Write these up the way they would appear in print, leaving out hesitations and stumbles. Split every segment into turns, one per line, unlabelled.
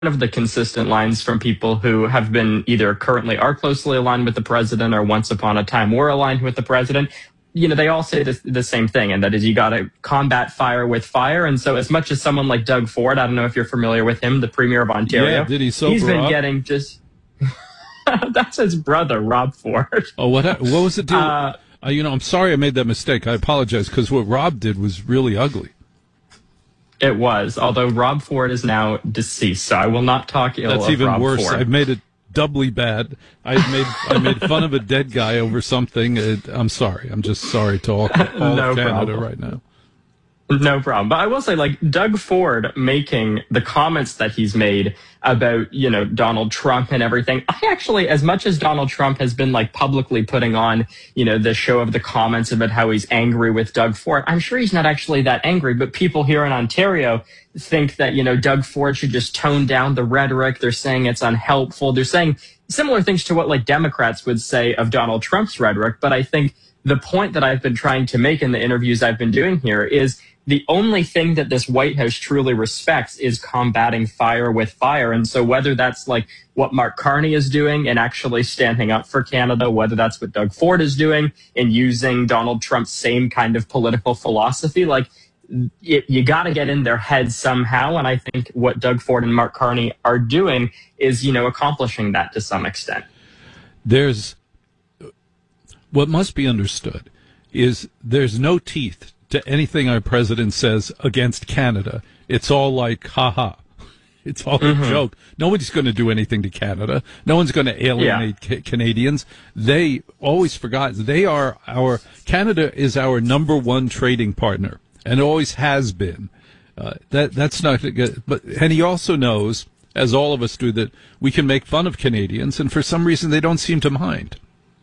of the consistent lines from people who have been either currently are closely aligned with the president or once upon a time were aligned with the president. They all say the same thing, and that is you got to combat fire with fire. And so as much as someone like Doug Ford, I don't know if you're familiar with him, the premier of Ontario.
Yeah, did he sober
He's been
up?
getting just... That's his brother, Rob Ford.
Oh, what was it? I'm sorry I made that mistake. I apologize, because what Rob did was really ugly.
It was, although Rob Ford is now deceased, so I will not talk ill
That's
of
even
Rob
worse.
Ford.
I've made it doubly bad. I made fun of a dead guy over something. I'm sorry. I'm just sorry to all
No
of Canada
problem.
right now.
No problem. But I will say, Doug Ford making the comments that he's made about, Donald Trump and everything. I actually, as much as Donald Trump has been publicly putting on, the show of the comments about how he's angry with Doug Ford, I'm sure he's not actually that angry, but people here in Ontario think that, Doug Ford should just tone down the rhetoric. They're saying it's unhelpful. They're saying similar things to what Democrats would say of Donald Trump's rhetoric. But I think the point that I've been trying to make in the interviews I've been doing here is the only thing that this White House truly respects is combating fire with fire. And so whether that's what Mark Carney is doing and actually standing up for Canada, whether that's what Doug Ford is doing and using Donald Trump's same kind of political philosophy, you got to get in their heads somehow. And I think what Doug Ford and Mark Carney are doing is, accomplishing that to some extent.
What must be understood is there's no teeth to anything our president says against Canada. It's all ha-ha. It's all a joke. Nobody's going to do anything to Canada. No one's going to alienate Canadians. They always forgot. Canada is our number one trading partner and always has been. That's not good. And he also knows, as all of us do, that we can make fun of Canadians, and for some reason they don't seem to mind.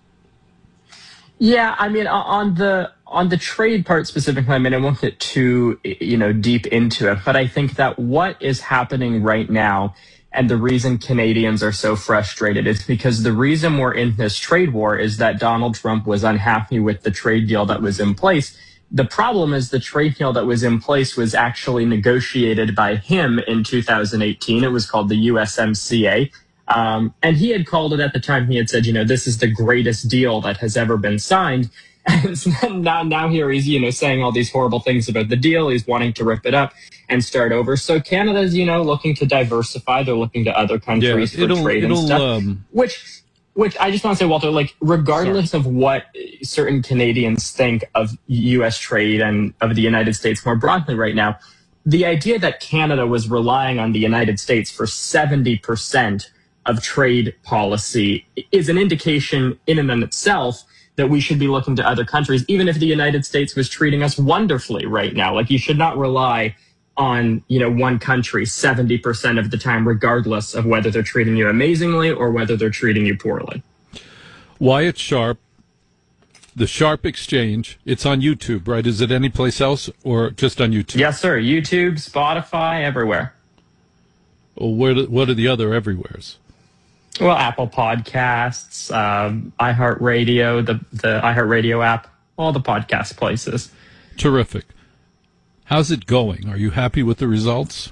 Yeah, I mean, on the trade part specifically, I won't get too, deep into it, but I think that what is happening right now and the reason Canadians are so frustrated is because the reason we're in this trade war is that Donald Trump was unhappy with the trade deal that was in place. The problem is the trade deal that was in place was actually negotiated by him in 2018. It was called the USMCA. And he had called it at the time, he had said, this is the greatest deal that has ever been signed. And now here he's, saying all these horrible things about the deal. He's wanting to rip it up and start over. So Canada's, looking to diversify. They're looking to other countries for trade and stuff. Which I just want to say, Walter, regardless of what certain Canadians think of U.S. trade and of the United States more broadly right now, the idea that Canada was relying on the United States for 70% of trade policy is an indication in and of itself that we should be looking to other countries, even if the United States was treating us wonderfully right now. You should not rely on, one country 70% of the time, regardless of whether they're treating you amazingly or whether they're treating you poorly.
Wyatt Sharp, the Sharp Exchange, it's on YouTube, right? Is it any place else or just on YouTube?
Yes, sir. YouTube, Spotify, everywhere.
Well, what are the other everywheres?
Well, Apple Podcasts, iHeartRadio, the iHeartRadio app, all the podcast places.
Terrific. How's it going? Are you happy with the results?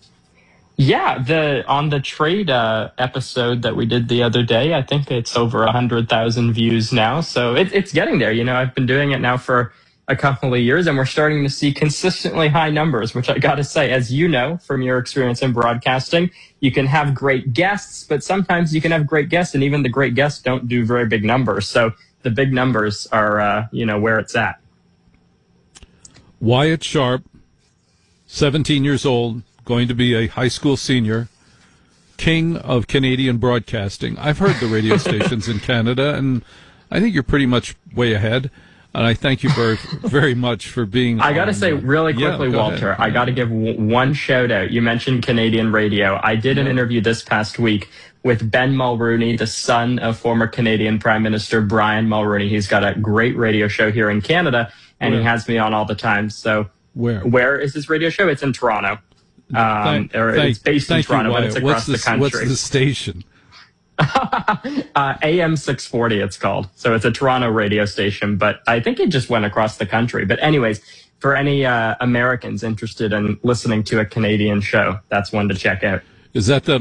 Yeah, on the trade episode that we did the other day, I think it's over 100,000 views now. So it's getting there. I've been doing it now for a couple of years, and we're starting to see consistently high numbers, which I got to say, as you know from your experience in broadcasting, you can have great guests, but sometimes you can have great guests, and even the great guests don't do very big numbers. So the big numbers are, where it's at.
Wyatt Sharp, 17 years old, going to be a high school senior, king of Canadian broadcasting. I've heard the radio stations in Canada, and I think you're pretty much way ahead. And I thank you very, very much for being.
I got to say really quickly, Walter, I got to give one shout out. You mentioned Canadian radio. I did an interview this past week with Ben Mulroney, the son of former Canadian Prime Minister Brian Mulroney. He's got a great radio show here in Canada, and he has me on all the time. So where is his radio show? It's in Toronto. It's based in Toronto, but it's across the country.
What's the station?
AM 640 it's called. So it's a Toronto radio station, but I think it just went across the country. But anyways, for any Americans interested in listening to a Canadian show, that's one to check out.
Is that